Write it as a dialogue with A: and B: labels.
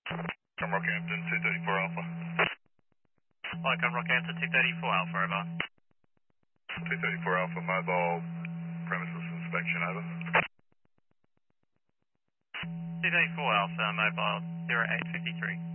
A: From Rockhampton, 234 Alpha.
B: Like on Rockhampton 234 Alpha, over.
A: 234 Alpha, mobile premises inspection, over.
B: 234 Alpha, mobile 0853.